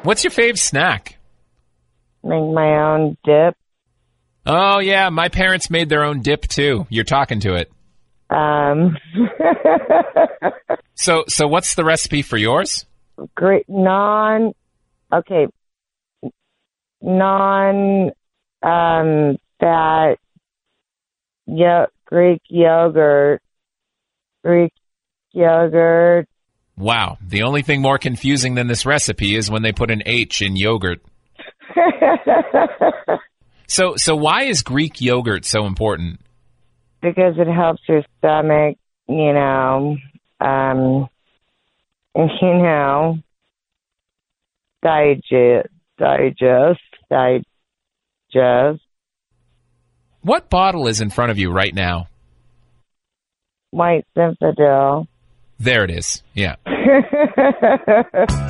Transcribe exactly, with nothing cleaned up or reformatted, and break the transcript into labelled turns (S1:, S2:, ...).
S1: What's your fave snack?
S2: Make my own dip.
S1: Oh, yeah, my parents made their own dip, too. You're talking to it.
S2: Um,
S1: so, so what's the recipe for yours?
S2: Great, non, okay, non, um, fat, yo- Greek yogurt, Greek yogurt.
S1: Wow, the only thing more confusing than this recipe is when they put an H in yogurt. So, so why is Greek yogurt so important?
S2: Because it helps your stomach, you know, um, you know, digest, digest, digest.
S1: What bottle is in front of you right now?
S2: White Zinfandel.
S1: There it is, yeah.